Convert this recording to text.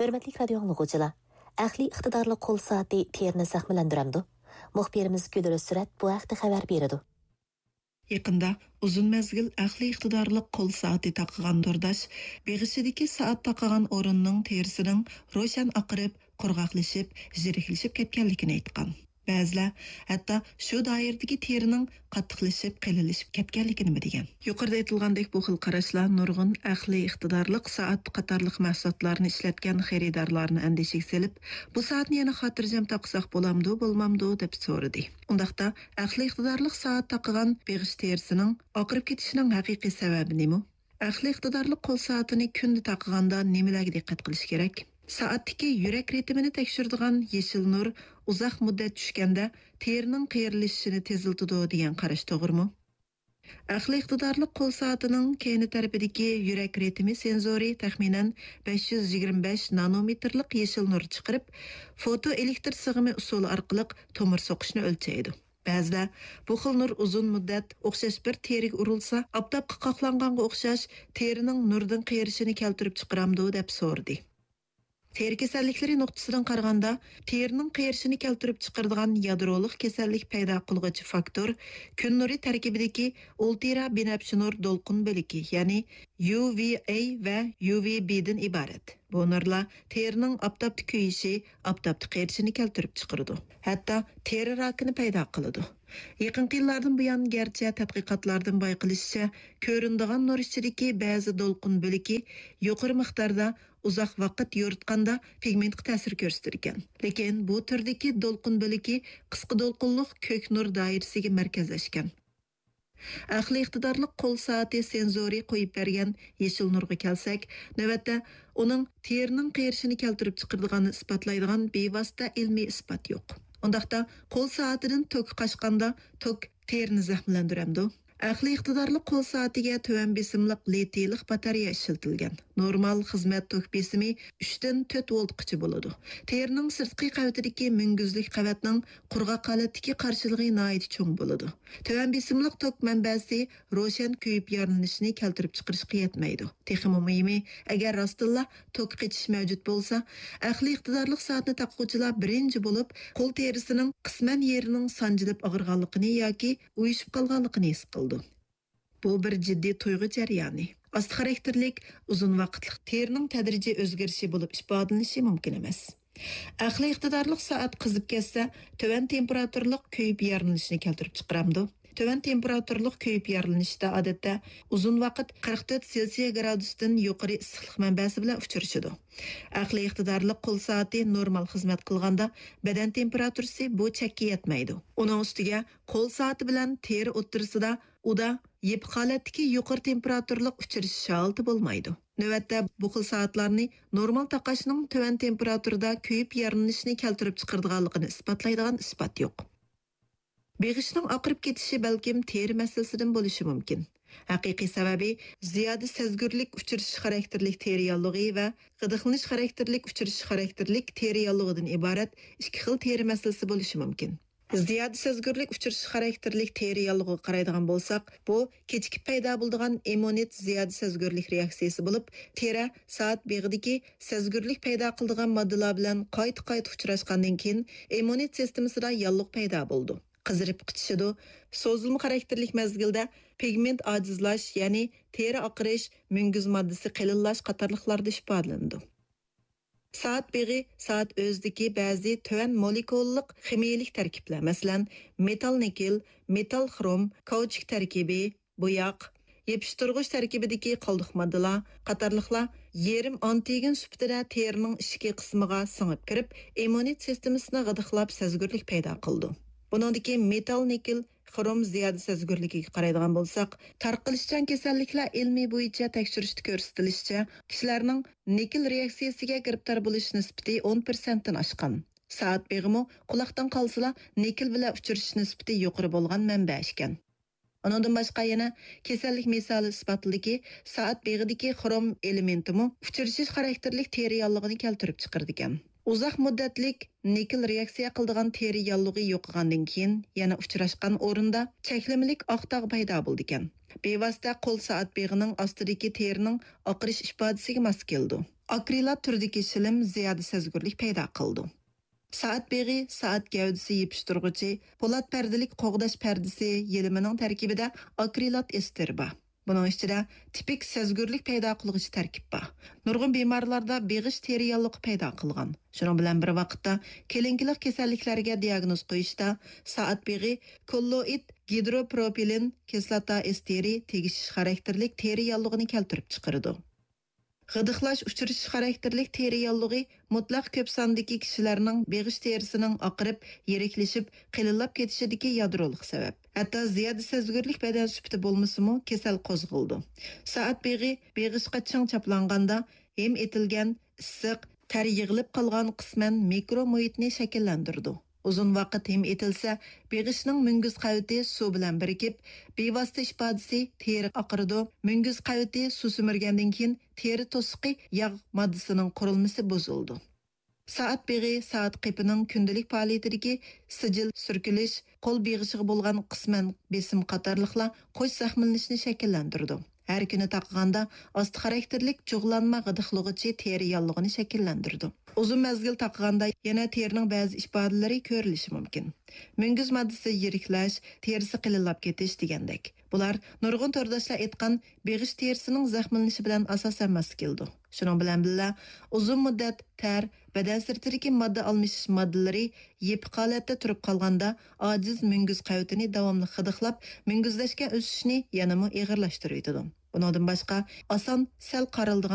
Hürmetli radio anlıqıcılar, əqli iqtidarlı qol saati terini zəxmələndirəmdi. Muxbirimiz Güdürü Sürət bu haqda xəbər beridi. Yaqında uzun mezgil aqli iqtidarlıq qol saati taqıgan dordaş, beg'ishidagi saat taqıgan o'rinning terisining ro'shan aqirib, qurg'oqlashib, ziriklashib ketganligini aytgan. Ba'zilar hatto shu doiradagi terining qattiqlashib, qilinlashib ketganligini degan. Yuqorida aytilgandek bu xil qarashlar nurg'un aqli iqtidorliq soat qatorliq mahsulotlarni ishlatgan xaridorlarni andishiga selib, bu soatni yana xotirjam taqsaq bo'lmamdi deb so'radi. Undaqda aqli iqtidorliq soat taqıgan beg'ish terisining oqirib ketishining haqiqiy sababi nima? Aqli iqtidorliq qo'l soatini kunda taqiganda nimalarga diqqat qilish kerak? Saatdagi yurak ritmini tekshiradigan yeshil nur uzoq muddat tushganda terining qiyrilishini teziltidi degan qarash to'g'rimi? Aqli iqtidorli qo'l soatining keyni tarafidagi yurak ritmi senzori taxminan 525 nanometrlik yeshil nur chiqarib, fotoelektr sig'imi usuli orqali tomir soqishni o'lchaydi. Ba'zida bu xil nur uzun muddat o'xshash bir teriga urilsa, oftobga qoqlanganga o'xshash terining nurdan qiyirishini keltirib chiqaramdi deb so'rdi. Teri kasalliklari nuqtasidan qaraganda, terining qiyirishini keltirib chiqaradigan yadroliq kasallik paydo qiluvchi faktor kun nuri tarkibidagi ultra binafshi nur dolqin bo'ligi, ya'ni UVA va UVB dan iborat. Bu nurlar terining oftobda kuyishi, oftobda qiyirishini keltirib chiqaradi. Hatto teri rakini paydo qiladi. Yaqinqi yillardan buyon garchi tadqiqotlardan bayqilishicha, ko'rinadigan nur ichidagi ba'zi dolqin bo'ligi yuqori miqdorda uzoq vaqt yoritganda pigmentga ta'sir ko'rsatar. Lekin bu turdagi dolqin bo'ligi qisqa dolqinliq ko'k nur doirasiga markazlashgan. Aqli iqtidorli qo'l soati senzori qo'yib bergan yeshil nurga kelsak, navbatda uning terining qiyirishini keltirib chiqaradiganini isbotlaydigan bevosita ilmiy isbot yo'q. Undaqda qo'l soatidan tok qashqanda tok terini zahmlandiramdi. Aqli iqtidorli qo'l soatiga tuvan besimliq litiylik batareya ishlatilgan. Normal xizmat tok besimi 3 dan 4 voltgacha bo'ladi. Terining sirtqi qavatidagi munguzlik qavatning qurg'oq holatdagi qarshiligi nihoyat cho'ng bo'ladi. Tuvan besimliq tok manbasi ro'shan kuyib yorinishni keltirib chiqarishga yetmaydi. Texmi muhimi, agar rostilla tok qechish mavjud bo'lsa, aqli iqtidorli soatni taquvchilar birinchi bo'lib qo'l terisining qisman yerining sanjilib og'irganligini yoki uyushib qolganligini his qildi. Bu bir jiddiy tuyg'u jarayoni. Asti xarakterlik, uzun vaqtlik terining tadrijiy o'zgarishi bo'lib ifodalanishi mumkin emas. Aqli iqtidorli soat qizib ketsa, tuvan temperaturlik kuyib yorilishini keltirib chiqaramdi. Tuvan temperaturlik kuyib yorilinishda odatda uzun vaqt 44 Selsiya gradusdan yuqori issiqlik manbasi bilan uchrashadi. Aqli iqtidorli qo'l soati normal xizmat qilganda badan temperaturasi bu chekka yetmaydi. Uning ustiga qo'l soati bilan teri o'ttirisida uda yeb holatdagi yuqori temperaturlik uchrashish holati bo'lmaydi. Navbatda bu xil soatlarni normal taqashning tuvan temperaturada kuyib yorilishini keltirib chiqaradiganligini isbotlaydigan isbot yo'q. Beg'ishning oqirib ketishi balkim teri masalasidan bo'lishi mumkin. Haqiqiy sababi ziyoda sezgurlik uchirish xarakterlik teri yallig'i va g'idiqlanish xarakterlik uchirish xarakterlik teri yallig'idan iborat ikki xil teri masalasi bo'lishi mumkin. Ziyoda sezgurlik uchirish xarakterlik teri yallig'iga qaraydigan bo'lsak, bu kechikib paydo bo'lgan immunit ziyoda sezgurlik reaksiyasi bo'lib, teri soat beg'idagi sezgurlik paydo qiladigan moddalar bilan qayta uchrashgandan keyin immunit sistemasida yalliq paydo bo'ldi. Qizirib qitishidi, so'zilma xarakterlik mezgilda pigment ojizlash, ya'ni teri oqirish, munguz moddasi qilinlash qatorliqlarda ifodalandi. Soat beg'i soat o'zidagi ba'zi tuvan molekullik ximiyalik tarkiblar, masalan, metal nikel, metal xrom, kauchuk tarkibi, bo'yoq, yepishtirg'ich tarkibidagi qoldiq moddalar qatorliqlar yerim antigen sifatida terining ichki qismiga singib kirib, immunit sistemasini g'idiqlab sezgurlik paydo qildi. Buningdagi metal nikel xrom ziyoda sezgurligiga qaraydigan bo'lsak, tarqalishchan kasalliklar ilmiy bo'yicha tekshirishda ko'rsatilishicha, kishilarning nikel reaksiyasiga giribtor bo'lish nisbati 10% dan oshgan. Soat beg'imi quloqdan qolsa, nikel bilan uchrashish nisbati yuqori bo'lgan manba ekan. Onundan boshqa yana kasallik misoli isbotligi soat beg'idagi xrom elementimi uchrashish xarakterlik teri yallig'ini keltirib chiqardi ekan. Uzoq muddatlik nikl reaksiya qildigan teri yallig'i yo'qolgandan keyin yana uchrashgan o'rinda cheklimlik oq dog' paydo bo'ldi ekan. Bevosita qo'l soat beg'ining ostidagi terining oqirish ifodasiga mos keldi. Akrilat turidagi shilim ziyoda sezgurlik paydo qildi. Saat beg'i, saat gavdisi yepishtirg'uchi, po'lat pardalik qo'g'dash pardasi yelimining tarkibida akrilat ester bor. Bunun ichida tipik sezgurlik paydo qilg'uchi tarkib bor. Nurg'un bemorlarda beg'ish teri yallig'i paydo qilgan. Shuning bilan bir vaqtda kelinkilik kasalliklarga diagnoz qo'yishda saat beg'i kolloid gidropropilin kislota esteri tegishish xarakterlik teri yallig'ini keltirib chiqaradi. G'idiqlash uchrashish xarakterlik teri yallig'i mutlaq ko'p sondagi kishilarning beg'ish terisining oqirib, yiriklashib, qilillab ketishidagi yadrolik sabab. Hatto ziyoda sezgurlik badan sufati bo'lmasa-mu kasal qo'zg'ildi. Soat beg'i beg'ishqa chang chaplanganda hem etilgan issiq, ter yig'ilib qolgan qisman mikro muhitni shakllantirdi. Uzun vaqt hem etilsa, beg'ishning munguz qaviti suv bilan birikib, bevosita ifodasi teri oqirdi. Munguz qaviti suv simirgandan keyin teri to'siqi yog' moddasining qurilmasi buzildi. Saat beg'i saat qipining kundalik faoliyatidagi sijil surkilish, qo'l beg'ishiga bo'lgan qisman besim qatorliqlar qo'sh zaxmlanishni shakllantirdi. Har kuni taqganda osti xarakterlik jug'lanma g'idiqlug'ichi teri yallig'ini shakllantirdi. Uzun mezgil taqganda yana terining ba'zi ifodalari ko'rilishi mumkin. Munguz moddasi yiriklash, terisi qilillab ketish degandek. Bular nurg'un turdashlar aytgan beg'ish terisining zaxmlanishi bilan asosan mos keldi. Shuning bilan birga uzun muddat ter, badan sirtidagi modda almashish moddalari yepiq holatda turib qolganda ojiz munguz qavitini davomli hidiqlab, munguzlashgan o'sishni yanama og'irlashtiradi. Bundan boshqa oson sal qaraldigan